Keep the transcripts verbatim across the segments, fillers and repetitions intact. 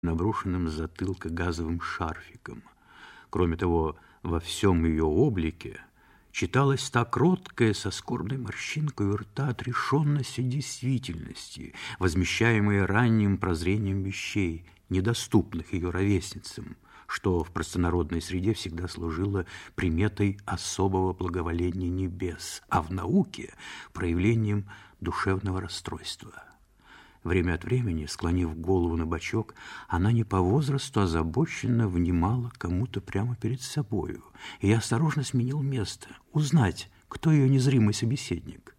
наброшенным с затылка газовым шарфиком. Кроме того, во всем ее облике читалась та кроткая, со скорбной морщинкой у рта отрешенность от действительности, возмещаемая ранним прозрением вещей, недоступных ее ровесницам, что в простонародной среде всегда служило приметой особого благоволения небес, а в науке – проявлением душевного расстройства. Время от времени, склонив голову на бочок, она не по возрасту озабоченно внимала кому-то прямо перед собою, и я осторожно сменил место, узнать, кто ее незримый собеседник.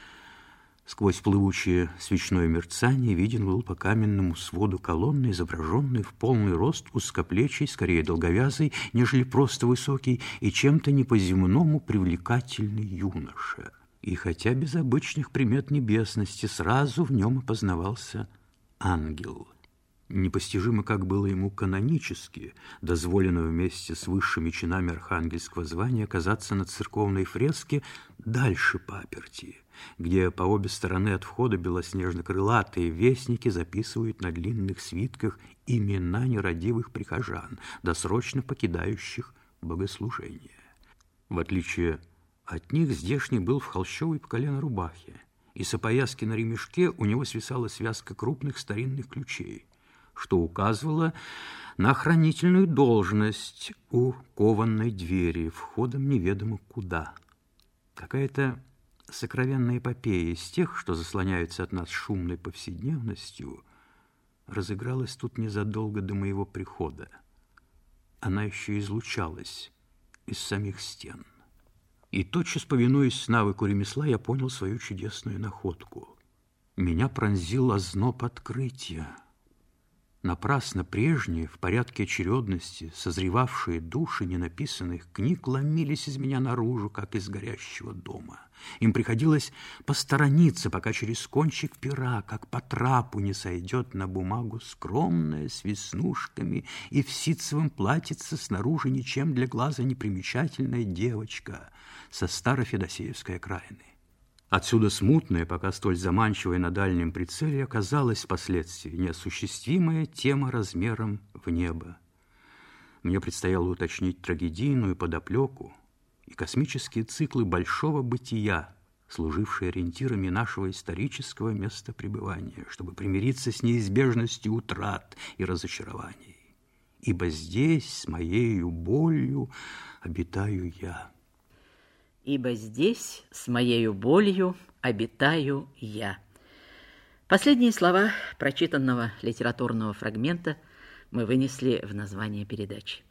Сквозь плывучее свечное мерцание виден был по каменному своду колонны, изображенный в полный рост узкоплечий, скорее долговязый, нежели просто высокий, и чем-то не по-земному привлекательный юноша. И хотя без обычных примет небесности, сразу в нем опознавался ангел. Непостижимо, как было ему канонически дозволено вместе с высшими чинами архангельского звания оказаться на церковной фреске дальше паперти, где по обе стороны от входа белоснежно-крылатые вестники записывают на длинных свитках имена нерадивых прихожан, досрочно покидающих богослужение. В отличие от них здешний был в холщовой по колено рубахе, и с опояски на ремешке у него свисала связка крупных старинных ключей, что указывало на охранительную должность у кованной двери, входом неведомо куда. Какая-то сокровенная эпопея из тех, что заслоняются от нас шумной повседневностью, разыгралась тут незадолго до моего прихода. Она еще излучалась из самих стен. И тотчас, повинуясь навыку ремесла, я понял свою чудесную находку. Меня пронзил озноб открытия. Напрасно прежние, в порядке очередности, созревавшие души ненаписанных книг ломились из меня наружу, как из горящего дома. Им приходилось посторониться, пока через кончик пера, как по трапу, не сойдет на бумагу скромная, с веснушками и в ситцевом платьице снаружи ничем для глаза непримечательная девочка со старофедосеевской окраины. Отсюда смутная, пока столь заманчивая на дальнем прицеле, оказалась впоследствии неосуществимая тема размером в небо. Мне предстояло уточнить трагедийную подоплеку и космические циклы большого бытия, служившие ориентирами нашего исторического места пребывания, чтобы примириться с неизбежностью утрат и разочарований. Ибо здесь с моею болью обитаю я. Ибо здесь с моею болью обитаю я. Последние слова прочитанного литературного фрагмента мы вынесли в название передачи.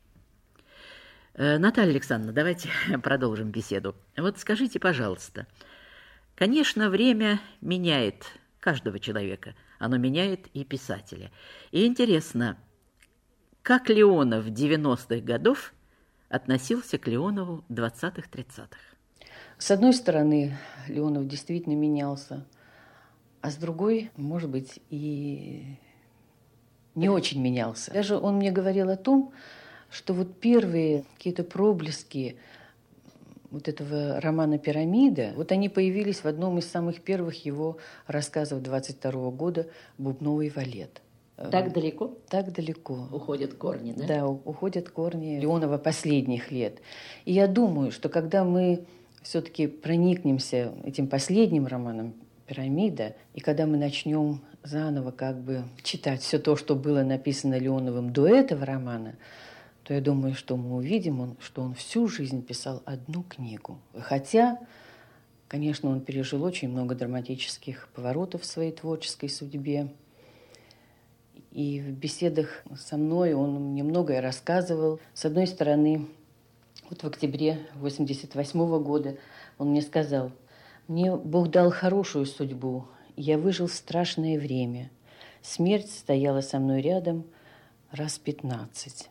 Наталья Александровна, давайте продолжим беседу. Вот скажите, пожалуйста, конечно, время меняет каждого человека, оно меняет и писателя. И интересно, как Леонов девяностых годов относился к Леонову двадцатых-тридцатых? С одной стороны, Леонов действительно менялся, а с другой, может быть, и не очень менялся. Даже он мне говорил о том, что вот первые какие-то проблески вот этого романа «Пирамида», вот они появились в одном из самых первых его рассказов двадцать второго года «Бубновый валет». Так далеко? Так далеко. Уходят корни, да? Да, уходят корни Леонова последних лет. И я думаю, что когда мы все-таки проникнемся этим последним романом «Пирамида», и когда мы начнем заново как бы читать все то, что было написано Леоновым до этого романа, то я думаю, что мы увидим, что он всю жизнь писал одну книгу. Хотя, конечно, он пережил очень много драматических поворотов в своей творческой судьбе. И в беседах со мной он мне многое рассказывал. С одной стороны, вот в октябре восемьдесят восьмого года он мне сказал: «Мне Бог дал хорошую судьбу, я выжил в страшное время. Смерть стояла со мной рядом раз пятнадцать».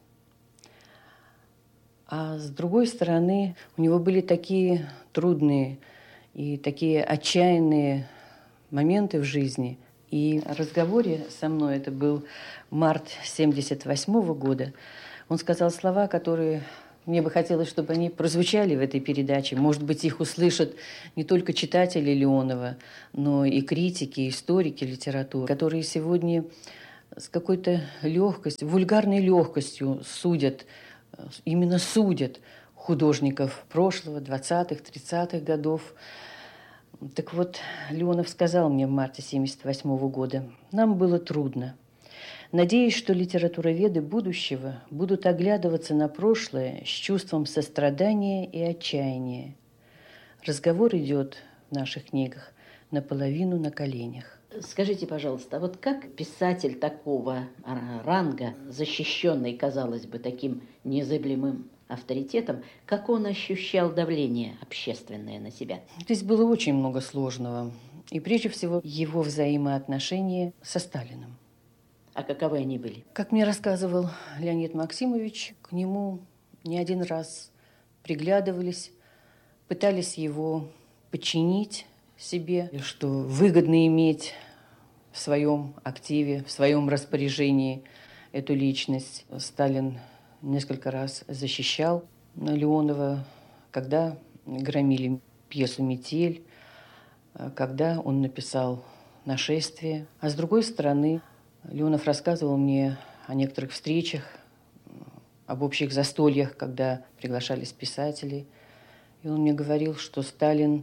А с другой стороны, у него были такие трудные и такие отчаянные моменты в жизни. И в разговоре со мной, это был март семьдесят восьмого года, он сказал слова, которые мне бы хотелось, чтобы они прозвучали в этой передаче. Может быть, их услышат не только читатели Леонова, но и критики, историки литературы, которые сегодня с какой-то легкостью, вульгарной легкостью судят, именно судят художников прошлого, двадцатых, тридцатых годов. Так вот, Леонов сказал мне в марте семьдесят восьмого года: «Нам было трудно. Надеюсь, что литературоведы будущего будут оглядываться на прошлое с чувством сострадания и отчаяния. Разговор идет в наших книгах наполовину на коленях». Скажите, пожалуйста, а вот как писатель такого ранга, защищенный, казалось бы, таким незыблемым авторитетом, как он ощущал давление общественное на себя? Здесь было очень много сложного. И прежде всего его взаимоотношения со Сталиным. А каковы они были? Как мне рассказывал Леонид Максимович, к нему не один раз приглядывались, пытались его подчинить себе, что выгодно иметь в своем активе, в своем распоряжении эту личность. Сталин несколько раз защищал Леонова, когда громили пьесу «Метель», когда он написал «Нашествие». А с другой стороны, Леонов рассказывал мне о некоторых встречах, об общих застольях, когда приглашались писатели. И он мне говорил, что Сталин,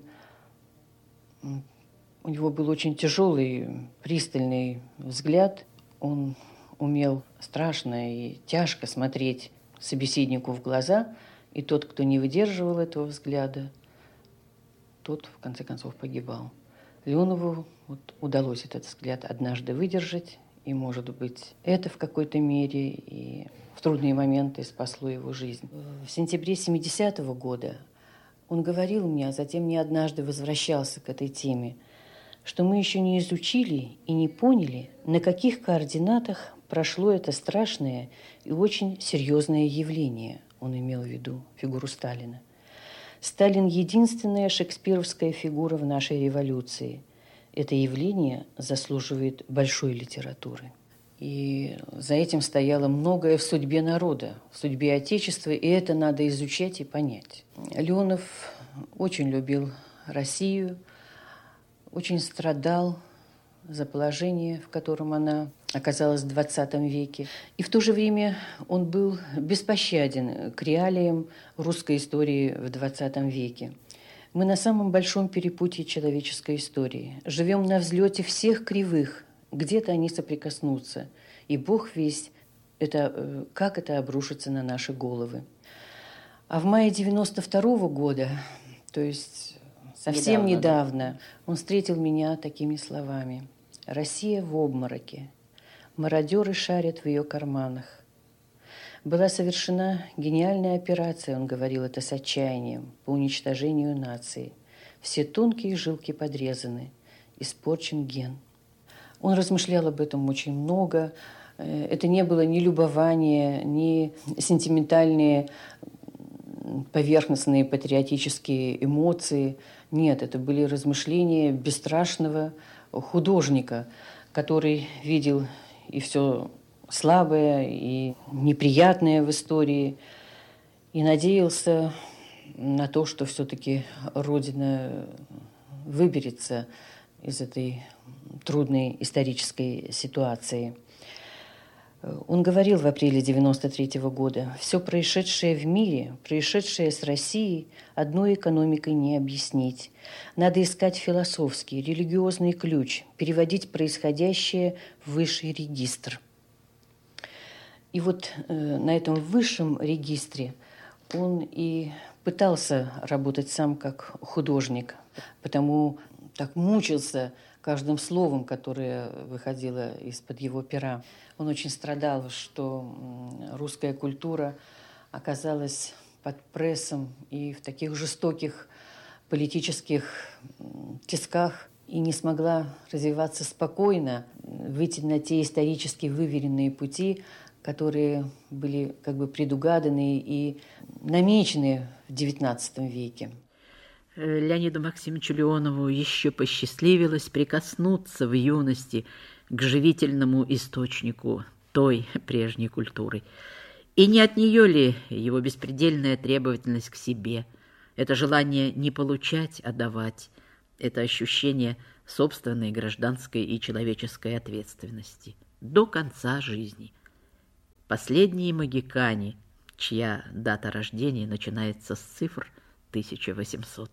у него был очень тяжелый, пристальный взгляд. Он умел страшно и тяжко смотреть собеседнику в глаза, и тот, кто не выдерживал этого взгляда, тот, в конце концов, погибал. Леонову вот удалось этот взгляд однажды выдержать, и, может быть, это в какой-то мере и в трудные моменты спасло его жизнь. В сентябре семидесятого года он говорил мне, а затем не однажды возвращался к этой теме, что мы еще не изучили и не поняли, на каких координатах прошло это страшное и очень серьезное явление. Он имел в виду фигуру Сталина. Сталин – единственная шекспировская фигура в нашей революции. Это явление заслуживает большой литературы. И за этим стояло многое в судьбе народа, в судьбе Отечества, и это надо изучать и понять. Леонов очень любил Россию, очень страдал за положение, в котором она оказалась в двадцатом веке. И в то же время он был беспощаден к реалиям русской истории в двадцатом веке. Мы на самом большом перепутье человеческой истории. Живем на взлете всех кривых. Где-то они соприкоснутся. И Бог весть, это, как это обрушится на наши головы. А в мае девяносто второго года, то есть совсем недавно, недавно, он встретил меня такими словами: «Россия в обмороке. Мародеры шарят в ее карманах. Была совершена гениальная операция, он говорил это с отчаянием, по уничтожению нации. Все тонкие жилки подрезаны, испорчен ген». Он размышлял об этом очень много. Это не было ни любование, ни сентиментальные, поверхностные патриотические эмоции. Нет, это были размышления бесстрашного художника, который видел и все слабое, и неприятное в истории, и надеялся на то, что все-таки Родина выберется из этой трудной исторической ситуации. Он говорил в апреле девяносто третьего года: «Все происшедшее в мире, происшедшее с Россией, одной экономикой не объяснить. Надо искать философский, религиозный ключ, переводить происходящее в высший регистр». И вот э, на этом высшем регистре он и пытался работать сам как художник, потому так мучился каждым словом, которое выходило из-под его пера. Он очень страдал, что русская культура оказалась под прессом и в таких жестоких политических тисках и не смогла развиваться спокойно, выйти на те исторически выверенные пути, которые были как бы предугаданы и намечены в девятнадцатом веке. Леониду Максимовичу Леонову еще посчастливилось прикоснуться в юности к живительному источнику той прежней культуры. И не от нее ли его беспредельная требовательность к себе, это желание не получать, а давать, это ощущение собственной гражданской и человеческой ответственности? до конца жизни. Последние могикане, чья дата рождения начинается с цифр тысяча восемьсот.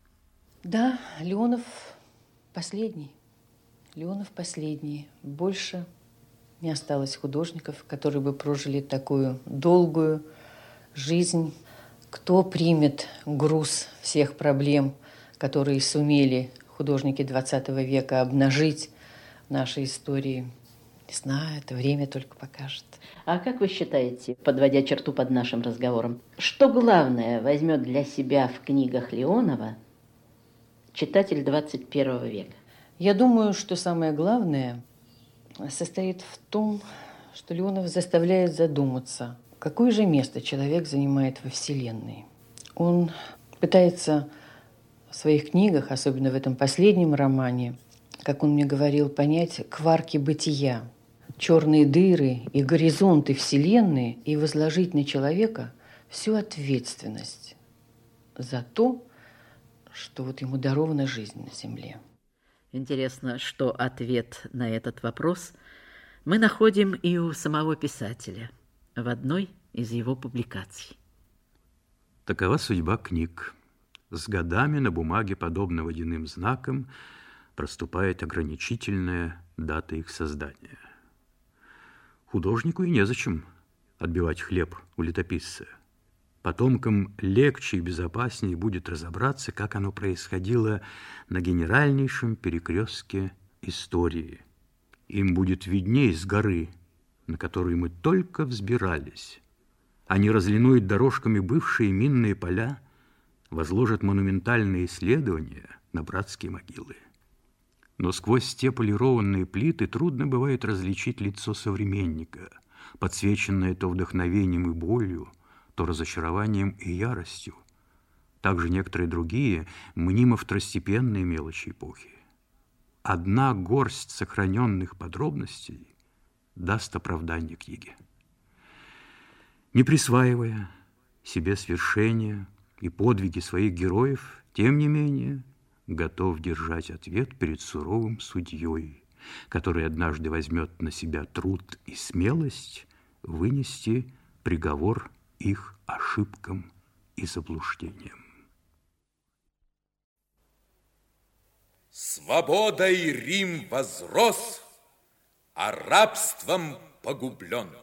Да, Леонов последний. Леонов последний. Больше не осталось художников, которые бы прожили такую долгую жизнь. Кто примет груз всех проблем, которые сумели художники двадцатого века обнажить в нашей истории? Не знаю, это время только покажет. А как вы считаете, подводя черту под нашим разговором, что главное возьмет для себя в книгах Леонова читатель двадцать первого века? Я думаю, что самое главное состоит в том, что Леонов заставляет задуматься, какое же место человек занимает во Вселенной. Он пытается в своих книгах, особенно в этом последнем романе, как он мне говорил, понять кварки бытия, черные дыры и горизонты Вселенной, и возложить на человека всю ответственность за то, что вот ему дарована жизнь на земле. Интересно, что ответ на этот вопрос мы находим и у самого писателя в одной из его публикаций. Такова судьба книг. С годами на бумаге, подобно водяным знакам, проступает ограничительная дата их создания. Художнику и незачем отбивать хлеб у летописца. Потомкам легче и безопаснее будет разобраться, как оно происходило на генеральнейшем перекрестке истории. Им будет видней с горы, на которой мы только взбирались. Они разлинуют дорожками бывшие минные поля, возложат монументальные исследования на братские могилы. Но сквозь те полированные плиты трудно бывает различить лицо современника, подсвеченное то вдохновением и болью, то разочарованием и яростью. Также некоторые другие мнимо второстепенные мелочи эпохи. Одна горсть сохраненных подробностей даст оправдание книге. Не присваивая себе свершения и подвиги своих героев, тем не менее, готов держать ответ перед суровым судьей, который однажды возьмет на себя труд и смелость вынести приговор их ошибкам и заблуждениям. Свободой Рим возрос, а рабством погублен.